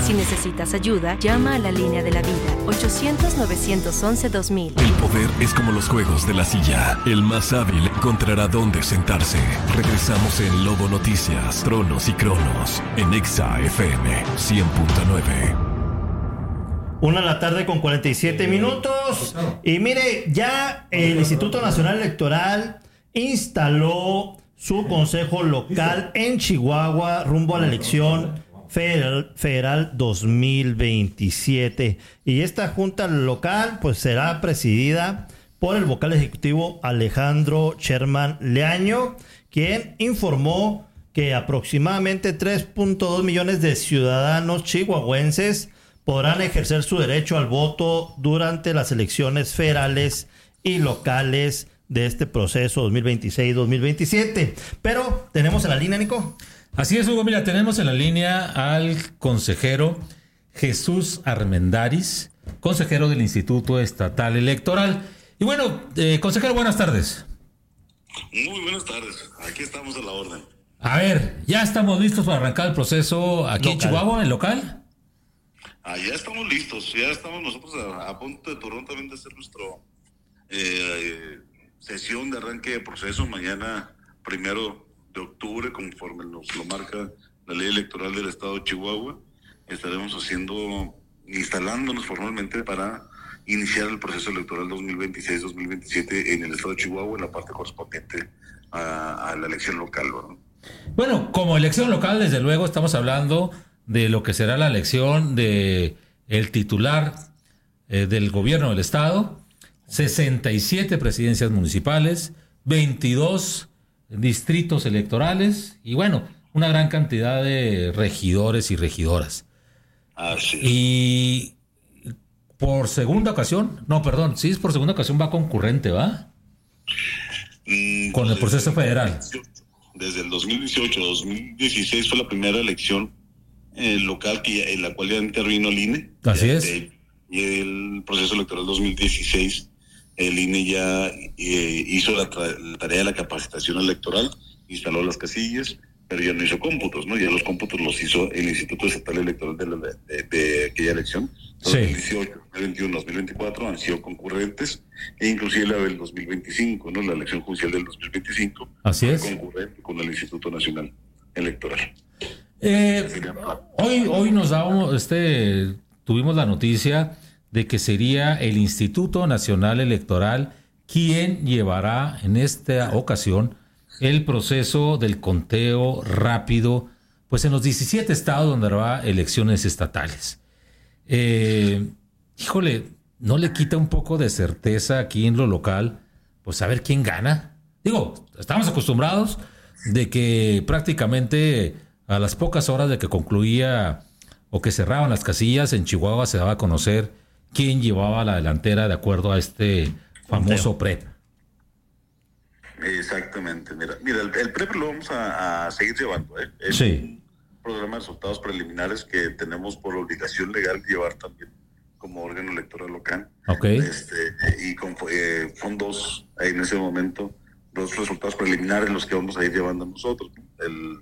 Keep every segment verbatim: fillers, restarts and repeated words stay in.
Si necesitas ayuda, llama a la línea de la vida, ochocientos, novecientos once, dos mil. El poder es como los juegos de la silla. El más hábil encontrará dónde sentarse. Regresamos en Lobo Noticias, Tronos y Cronos, en Exa F M cien punto nueve. Una de la tarde con cuarenta y siete minutos. Y mire, ya el Instituto Nacional Electoral instaló su consejo local en Chihuahua rumbo a la elección federal, federal dos mil veintisiete. Y esta junta local pues será presidida por el vocal ejecutivo Alejandro Sherman Leaño, quien informó que aproximadamente tres punto dos millones de ciudadanos chihuahuenses podrán ejercer su derecho al voto durante las elecciones federales y locales de este proceso dos mil veintiséis dos mil veintisiete. Pero tenemos en la línea, Nico. Así es, Hugo. Mira, tenemos en la línea al consejero Jesús Armendáriz, consejero del Instituto Estatal Electoral. Y bueno, eh, consejero, buenas tardes. Muy buenas tardes. Aquí estamos a la orden. A ver, ¿ya estamos listos para arrancar el proceso aquí local. en Chihuahua, en local? Ah, ya estamos listos, ya estamos nosotros a, a punto de turón también de hacer nuestro eh, sesión de arranque de proceso mañana primero de octubre, conforme nos lo marca la ley electoral del estado de Chihuahua. Estaremos haciendo, instalándonos formalmente para iniciar el proceso electoral dos mil veintiséis dos mil veintisiete en el estado de Chihuahua, en la parte correspondiente a, a la elección local, ¿no? Bueno, como elección local, desde luego estamos hablando de lo que será la elección de el titular eh, del gobierno del estado, sesenta y siete presidencias municipales, veintidós distritos electorales y bueno, una gran cantidad de regidores y regidoras. Así es. Y por segunda ocasión, no, perdón, sí es por segunda ocasión va concurrente, ¿va? Mm, Con el proceso federal. Desde el dos mil dieciocho dos mil dieciséis fue la primera elección eh, local que ya, en la cual ya intervino el I N E. Así ya, es. De, y el proceso electoral dos mil dieciséis, el I N E ya eh, hizo la, tra- la tarea de la capacitación electoral, instaló las casillas, pero ya no hizo cómputos, ¿no? Ya los cómputos los hizo el Instituto Estatal Electoral de, la, de, de aquella elección. Sí. dos mil dieciocho, dos mil veintiuno, dos mil veinticuatro han sido concurrentes, e inclusive la del dos mil veinticinco, ¿no? La elección judicial del dos mil veinticinco. Así fue es. concurrente con el Instituto Nacional Electoral. Eh, hoy, hoy nos dábamos, este, tuvimos la noticia de que sería el Instituto Nacional Electoral quien llevará en esta ocasión el proceso del conteo rápido, pues en los diecisiete estados donde habrá elecciones estatales. Eh, híjole, ¿no le quita un poco de certeza aquí en lo local, pues saber quién gana? Digo, estamos acostumbrados de que prácticamente a las pocas horas de que concluía o que cerraban las casillas en Chihuahua se daba a conocer quién llevaba la delantera de acuerdo a este famoso P R E P. Exactamente, mira, mira el, el P R E P lo vamos a, a seguir llevando, ¿eh? Es Sí. un programa de resultados preliminares que tenemos por obligación legal llevar también como órgano electoral local. Ok. Este, y con eh, fondos en ese momento, los resultados preliminares los que vamos a ir llevando nosotros, ¿no? El,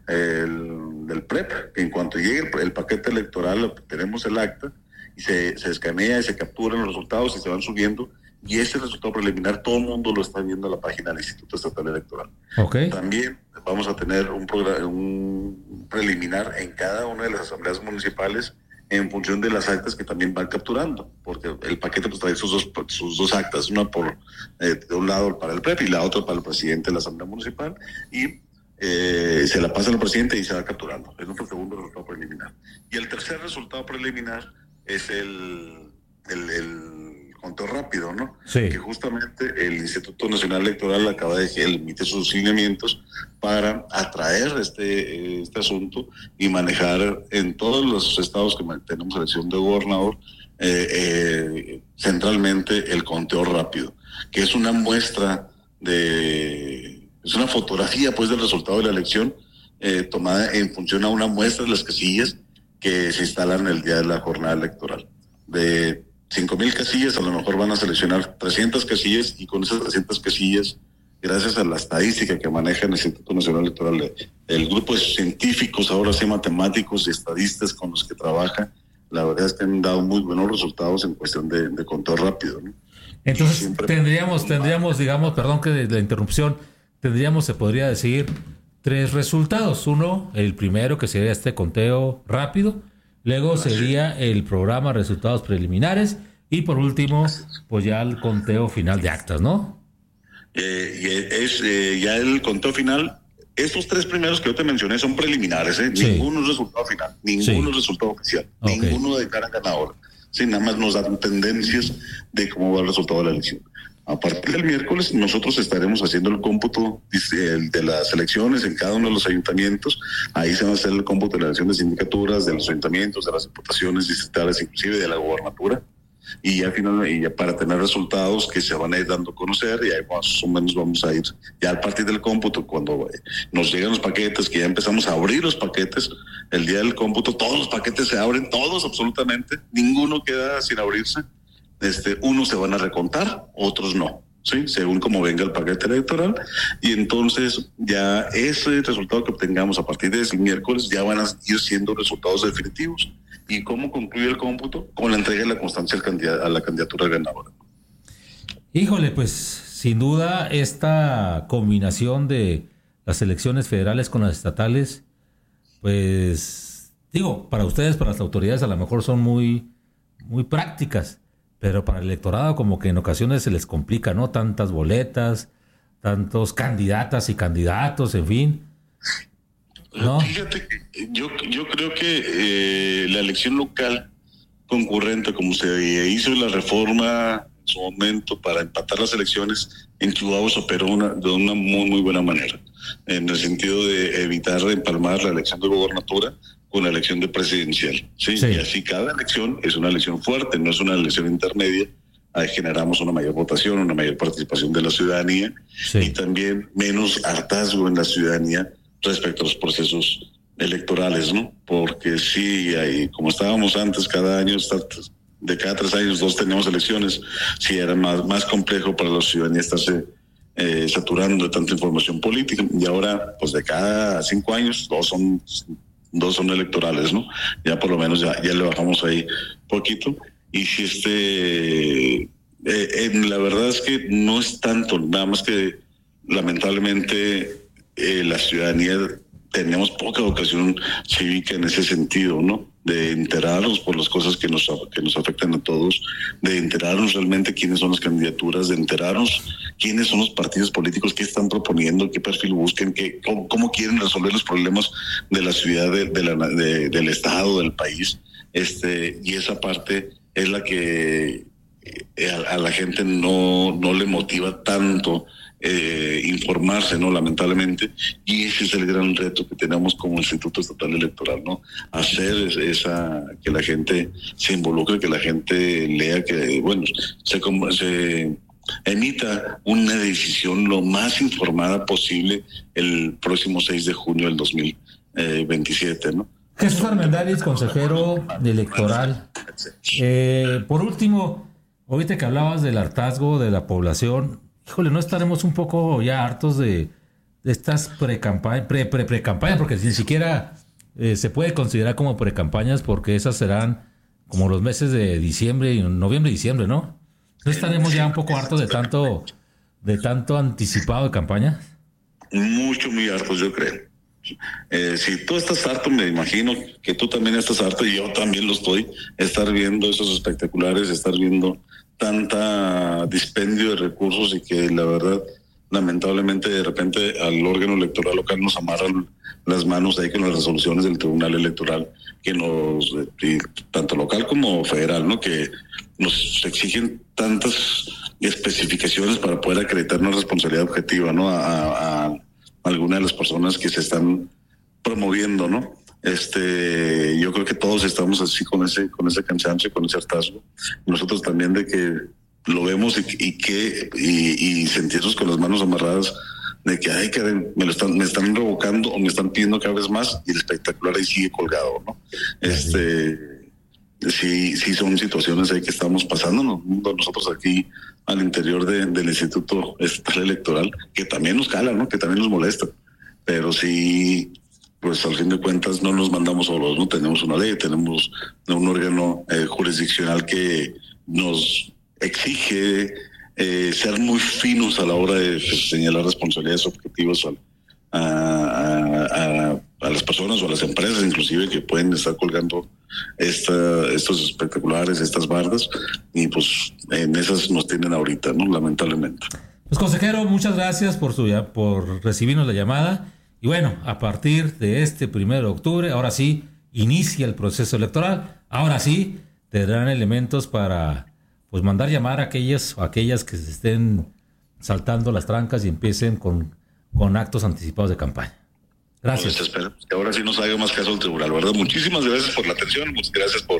el del P R E P, que en cuanto llegue el, el paquete electoral, tenemos el acta y se, se escanea y se capturan los resultados y se van subiendo, y ese resultado preliminar todo el mundo lo está viendo en la página del Instituto Estatal Electoral. Ok. También vamos a tener un, programa, un preliminar en cada una de las asambleas municipales en función de las actas que también van capturando, porque el paquete pues trae sus dos, sus dos actas, una por eh, de un lado para el P R E P y la otra para el presidente de la asamblea municipal, y eh, se la pasa al presidente y se va capturando. Es nuestro segundo resultado preliminar. Y el tercer resultado preliminar es el, el, el conteo rápido, ¿no? Sí. Que justamente el Instituto Nacional Electoral acaba de emitir sus lineamientos para atraer este, este asunto y manejar en todos los estados que tenemos elección de gobernador eh, eh, centralmente el conteo rápido, que es una muestra de, es una fotografía pues del resultado de la elección eh, tomada en función a una muestra de las casillas que se instalan el día de la jornada electoral. De cinco mil casillas, a lo mejor van a seleccionar trescientas casillas, y con esas trescientas casillas gracias a la estadística que maneja el Instituto Nacional Electoral, el grupo de científicos, ahora sí matemáticos y estadistas con los que trabaja, la verdad es que han dado muy buenos resultados en cuestión de, de conteo rápido, ¿no? Entonces siempre... tendríamos, tendríamos, digamos, perdón que de la interrupción, tendríamos, se podría decir, tres resultados. Uno, el primero, que sería este conteo rápido. Luego sería el programa resultados preliminares. Y por último, pues ya el conteo final de actas, ¿no? Eh, es eh, ya el conteo final. Estos tres primeros que yo te mencioné son preliminares, ¿eh? Sí. Ninguno es resultado final, ninguno es Sí. resultado oficial, Okay. ninguno declara ganador. Sí, nada más nos dan tendencias de cómo va el resultado de la elección. A partir del miércoles nosotros estaremos haciendo el cómputo de las elecciones en cada uno de los ayuntamientos. Ahí se va a hacer el cómputo de la elección de sindicaturas, de los ayuntamientos, de las diputaciones distritales, inclusive de la gobernatura. Y ya, final, y ya para tener resultados que se van a ir dando a conocer, y ahí más o menos vamos a ir ya a partir del cómputo, cuando nos llegan los paquetes, que ya empezamos a abrir los paquetes, el día del cómputo todos los paquetes se abren, todos absolutamente, ninguno queda sin abrirse. Este, unos se van a recontar, otros no, ¿sí? Según como venga el paquete electoral, y entonces ya ese resultado que obtengamos a partir de ese miércoles ya van a ir siendo resultados definitivos. ¿Y cómo concluye el cómputo? Con la entrega de la constancia al candidato, a la candidatura ganadora. Híjole, pues sin duda esta combinación de las elecciones federales con las estatales, pues digo, para ustedes, para las autoridades a lo mejor son muy, muy prácticas, pero para el electorado como que en ocasiones se les complica, ¿no? Tantas boletas, tantos candidatas y candidatos, en fin. ¿No? Fíjate que yo, yo creo que eh, la elección local concurrente, como se hizo la reforma en su momento para empatar las elecciones, en Chihuahua se operó una, de una muy, muy buena manera, en el sentido de evitar empalmar la elección de gobernatura con la elección de presidencial. ¿sí? Sí. Y así cada elección es una elección fuerte, no es una elección intermedia. Ahí generamos una mayor votación, una mayor participación de la ciudadanía Sí. y también menos hartazgo en la ciudadanía respecto a los procesos electorales, ¿no? Porque sí, hay, como estábamos antes, cada año, de cada tres años, dos tenemos elecciones, sí era más, más complejo para la ciudadanía estarse eh, saturando de tanta información política, y ahora, pues de cada cinco años, dos son, dos son electorales, ¿no? Ya por lo menos ya, ya le bajamos ahí poquito, y si este, eh, en, la verdad es que no es tanto, nada más que lamentablemente Eh, la ciudadanía tenemos poca educación cívica en ese sentido, ¿no? De enterarnos por las cosas que nos que nos afectan a todos, de enterarnos realmente quiénes son las candidaturas, de enterarnos quiénes son los partidos políticos, qué están proponiendo, qué perfil busquen, qué, cómo, cómo quieren resolver los problemas de la ciudad, de, de la, de, del estado, del país. Este, y esa parte es la que eh, a, a la gente no, no le motiva tanto Eh, informarse, ¿no? Lamentablemente, y ese es el gran reto que tenemos como Instituto Estatal Electoral, ¿no? Hacer esa, que la gente se involucre, que la gente lea, que, bueno, se, se emita una decisión lo más informada posible el próximo seis de junio del dos mil veintisiete, ¿no? Jesús Armendáriz, consejero electoral. Eh, por último, ahorita que hablabas del hartazgo de la población, híjole, ¿no estaremos un poco ya hartos de, de estas pre-campañas, pre, pre, pre-campañas? Porque ni siquiera eh, se puede considerar como pre-campañas, porque esas serán como los meses de diciembre, noviembre y diciembre, ¿no? ¿No estaremos ya un poco hartos de tanto, de tanto anticipado de campaña? Mucho, muy hartos, yo creo. Eh, si tú estás harto, me imagino que tú también estás harto, y yo también lo estoy, estar viendo esos espectaculares, estar viendo tanta dispendio de recursos, y que la verdad, lamentablemente, de repente al órgano electoral local nos amarran las manos ahí con las resoluciones del Tribunal Electoral, que nos, eh, tanto local como federal, ¿no? Que nos exigen tantas especificaciones para poder acreditar una responsabilidad objetiva, ¿no? A, a, a algunas de las personas que se están promoviendo, ¿no? Este, yo creo que todos estamos así con ese, con ese cansancio, con ese hartazgo. Nosotros también, de que lo vemos y, y que y, y sentirnos con las manos amarradas de que ay, que me lo están, me están revocando o me están pidiendo cada vez más, y el espectacular ahí sigue colgado, ¿no? Este, sí, sí son situaciones ahí que estamos pasando nosotros aquí al interior de, del Instituto Estatal Electoral, que también nos cala, ¿no? Que también nos molesta, pero sí, pues al fin de cuentas no nos mandamos solos, ¿no? Tenemos una ley, tenemos un órgano eh, jurisdiccional que nos exige eh, ser muy finos a la hora de pues, señalar responsabilidades objetivas a, a, a, a las personas o a las empresas inclusive que pueden estar colgando esta, estos espectaculares, estas bardas, y pues en esas nos tienen ahorita, ¿no? Lamentablemente. Pues consejero, muchas gracias por su por recibirnos la llamada. Y bueno, a partir de este primero de octubre, ahora sí, inicia el proceso electoral. Ahora sí, tendrán elementos para pues mandar llamar a aquellas, a aquellas que se estén saltando las trancas y empiecen con, con actos anticipados de campaña. Gracias. Pues esperemos que ahora sí nos haga más caso el tribunal, ¿verdad? Muchísimas gracias por la atención, muchas gracias por,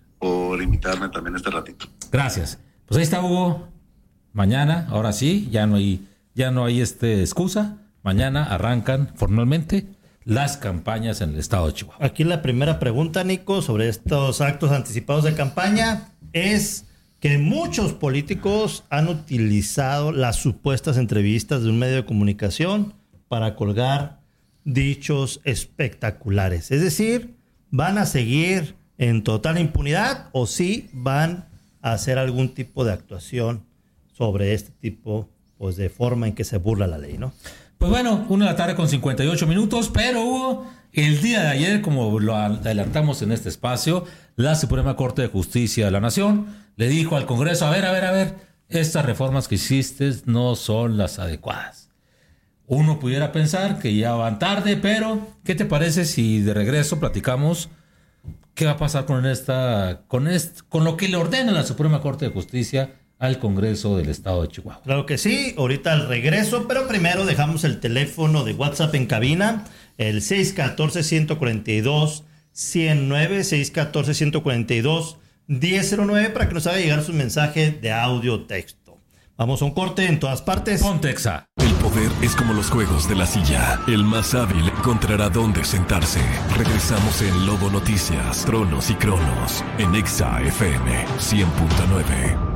por invitarme también este ratito. Gracias. Pues ahí está, Hugo. Mañana, ahora sí, ya no hay, ya no hay este excusa. Mañana arrancan formalmente las campañas en el estado de Chihuahua. Aquí la primera pregunta, Nico, sobre estos actos anticipados de campaña es que muchos políticos han utilizado las supuestas entrevistas de un medio de comunicación para colgar dichos espectaculares. Es decir, ¿van a seguir en total impunidad o sí van a hacer algún tipo de actuación sobre este tipo, pues, de forma en que se burla la ley, ¿no? Pues bueno, una de la tarde con cincuenta y ocho minutos, pero Hugo, el día de ayer, como lo adelantamos en este espacio, la Suprema Corte de Justicia de la Nación le dijo al Congreso, a ver, a ver, a ver, estas reformas que hiciste no son las adecuadas. Uno pudiera pensar que ya van tarde, pero ¿qué te parece si de regreso platicamos qué va a pasar con esta, con este, con lo que le ordena la Suprema Corte de Justicia al Congreso del Estado de Chihuahua? Claro que sí, ahorita al regreso, pero primero dejamos el teléfono de WhatsApp en cabina, el seis uno cuatro, uno cuatro dos, uno cero nueve, seis uno cuatro, uno cuatro dos, uno cero nueve, para que nos haga llegar su mensaje de audio o texto. Vamos a un corte en todas partes. Pontexa. El poder es como los juegos de la silla. El más hábil encontrará dónde sentarse. Regresamos en Lobo Noticias, Tronos y Cronos, en Exa F M cien punto nueve.